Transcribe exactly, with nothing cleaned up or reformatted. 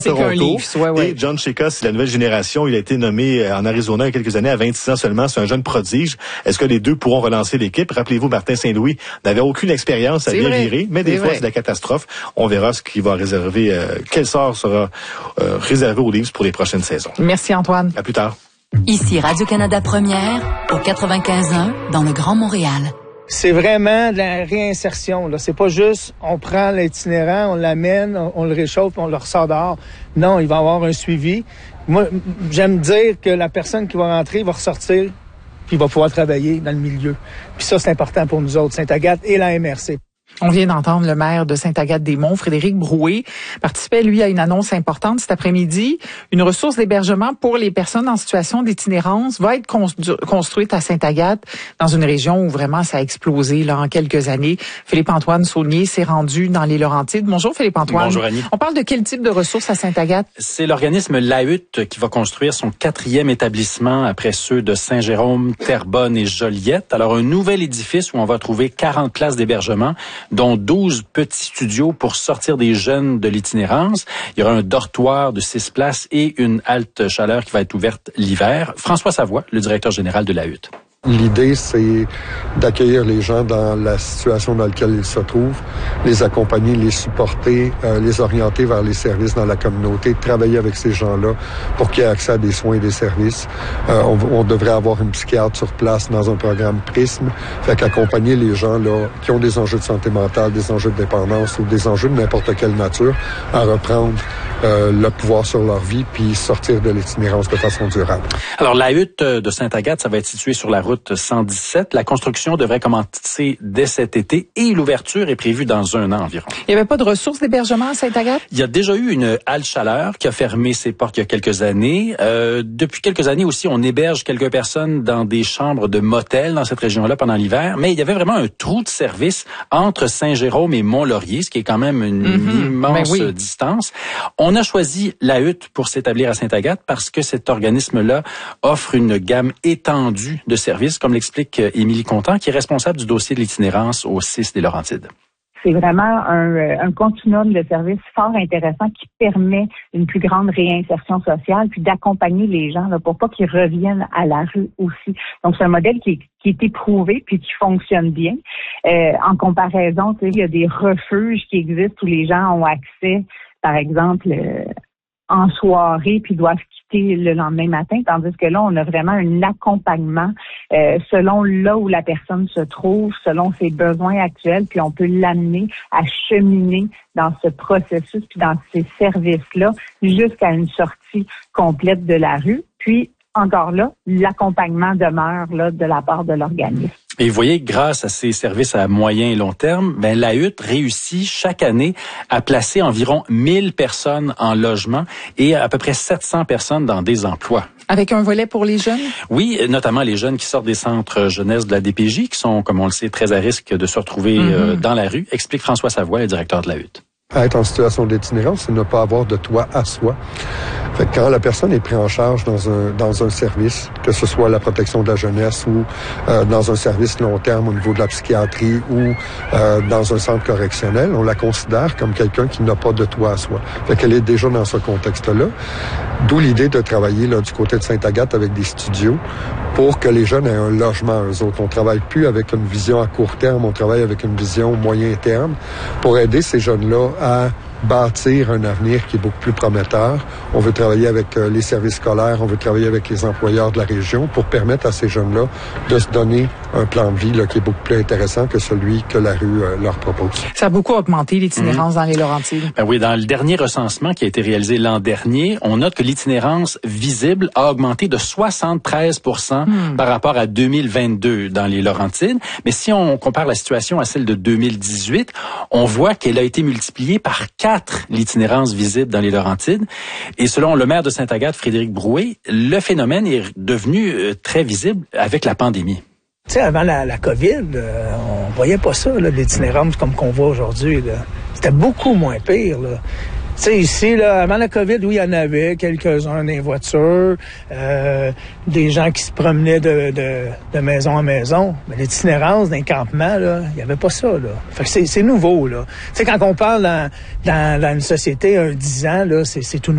Toronto. Ouais, ouais. Et John Chika, c'est la nouvelle génération. Il a été nommé en Arizona il y a quelques années, à vingt-six ans seulement. C'est un jeune prodige. Est-ce que les deux pourront relancer l'équipe? Rappelez-vous, Martin Saint-Louis n'avait aucune expérience à bien virer, mais des c'est fois, vrai. c'est la catastrophe. On verra ce qui va réserver, euh, quel sort sera euh, réservé aux Leafs pour les prochaines saisons. Merci, Antoine. À plus tard. Ici Radio-Canada Première, au quatre-vingt-quinze un, dans le Grand Montréal. C'est vraiment de la réinsertion, là. C'est pas juste, on prend l'itinérant, on l'amène, on, on le réchauffe, on le ressort dehors. Non, il va y avoir un suivi. Moi, j'aime dire que la personne qui va rentrer va ressortir, puis il va pouvoir travailler dans le milieu. Puis ça, c'est important pour nous autres, Sainte-Agathe et la M R C. On vient d'entendre le maire de Sainte-Agathe-des-Monts, Frédéric Broué, participait, lui, à une annonce importante cet après-midi. Une ressource d'hébergement pour les personnes en situation d'itinérance va être constru- construite à Sainte-Agathe, dans une région où vraiment ça a explosé là en quelques années. Philippe-Antoine Saulnier s'est rendu dans les Laurentides. Bonjour Philippe-Antoine. Bonjour Annie. On parle de quel type de ressources à Sainte-Agathe? C'est l'organisme l'A U T qui va construire son quatrième établissement après ceux de Saint-Jérôme, Terrebonne et Joliette. Alors, un nouvel édifice où on va trouver quarante places d'hébergement, dont douze petits studios pour sortir des jeunes de l'itinérance. Il y aura un dortoir de six places et une halte chaleur qui va être ouverte l'hiver. François Savoie, le directeur général de l'A U T. L'idée, c'est d'accueillir les gens dans la situation dans laquelle ils se trouvent, les accompagner, les supporter, euh, les orienter vers les services dans la communauté, travailler avec ces gens-là pour qu'ils aient accès à des soins et des services. Euh, on, on devrait avoir une psychiatre sur place dans un programme Prisme, fait qu'accompagner les gens là qui ont des enjeux de santé mentale, des enjeux de dépendance ou des enjeux de n'importe quelle nature à reprendre euh, le pouvoir sur leur vie puis sortir de l'itinérance de façon durable. Alors, l'A U T de Sainte-Agathe, ça va être situé sur la route cent dix-sept. La construction devrait commencer dès cet été et l'ouverture est prévue dans un an environ. Il n'y avait pas de ressources d'hébergement à Sainte-Agathe? Il y a déjà eu une halte chaleur qui a fermé ses portes il y a quelques années. Euh, depuis quelques années aussi, on héberge quelques personnes dans des chambres de motel dans cette région-là pendant l'hiver. Mais il y avait vraiment un trou de service entre Saint-Jérôme et Mont-Laurier, ce qui est quand même une mm-hmm. immense ben oui. distance. On a choisi l'A U T pour s'établir à Sainte-Agathe parce que cet organisme-là offre une gamme étendue de services, comme l'explique Émilie Contant, qui est responsable du dossier de l'itinérance au C I S des Laurentides. C'est vraiment un, un continuum de services fort intéressant qui permet une plus grande réinsertion sociale, puis d'accompagner les gens là, pour pas qu'ils reviennent à la rue aussi. Donc, c'est un modèle qui est, qui est éprouvé puis qui fonctionne bien. Euh, en comparaison, il y a des refuges qui existent où les gens ont accès, par exemple, euh, en soirée, puis doivent quitter le lendemain matin, tandis que là, on a vraiment un accompagnement euh, selon là où la personne se trouve, selon ses besoins actuels, puis on peut l'amener à cheminer dans ce processus, puis dans ces services-là, jusqu'à une sortie complète de la rue. Puis, encore là, l'accompagnement demeure là de la part de l'organisme. Et vous voyez, grâce à ces services à moyen et long terme, ben l'A U T réussit chaque année à placer environ mille personnes en logement et à peu près sept cents personnes dans des emplois. Avec un volet pour les jeunes? Oui, notamment les jeunes qui sortent des centres jeunesse de la D P J, qui sont, comme on le sait, très à risque de se retrouver mm-hmm. euh, dans la rue, explique François Savoie, le directeur de l'A U T. Être en situation d'itinérance, c'est ne pas avoir de toit à soi. Fait que quand la personne est prise en charge dans un dans un service, que ce soit la protection de la jeunesse ou euh, dans un service long terme au niveau de la psychiatrie ou euh, dans un centre correctionnel, on la considère comme quelqu'un qui n'a pas de toit à soi. Fait qu'elle est déjà dans ce contexte-là. D'où l'idée de travailler là du côté de Sainte-Agathe avec des studios pour que les jeunes aient un logement eux autres. On travaille plus avec une vision à court terme, on travaille avec une vision moyen terme pour aider ces jeunes-là à bâtir un avenir qui est beaucoup plus prometteur. On veut travailler avec euh, les services scolaires, on veut travailler avec les employeurs de la région pour permettre à ces jeunes-là de se donner un plan de vie là, qui est beaucoup plus intéressant que celui que la rue euh, leur propose. Ça a beaucoup augmenté l'itinérance mmh. dans les Laurentides. Ben oui, dans le dernier recensement qui a été réalisé l'an dernier, on note que l'itinérance visible a augmenté de soixante-treize pour cent mmh. par rapport à deux mille vingt-deux dans les Laurentides. Mais si on compare la situation à celle de deux mille dix-huit, on voit qu'elle a été multipliée par quatre l'itinérance visible dans les Laurentides. Et selon le maire de Sainte-Agathe, Frédéric Broué, le phénomène est devenu très visible avec la pandémie. Tu sais, avant la, la COVID, euh, on voyait pas ça, là, l'itinérance comme qu'on voit aujourd'hui. Là. C'était beaucoup moins pire. Là. Tu sais, ici, là, avant la COVID, oui, il y en avait quelques-uns dans les voitures, euh, des gens qui se promenaient de, de, de maison en maison. Mais l'itinérance d'un campement, là, il n'y avait pas ça, là. Fait que c'est, c'est nouveau, là. Tu sais, quand on parle dans, dans, dans une société, un dix ans, là, c'est, c'est tout nouveau.